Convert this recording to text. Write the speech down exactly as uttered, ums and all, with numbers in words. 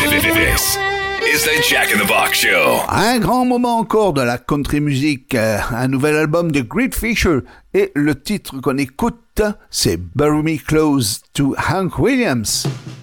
This is the Jack in the Box Show. Un grand moment encore de la country music, euh, un nouvel album de Great Fisher et le titre qu'on écoute, c'est Bury Me Close to Hank Williams.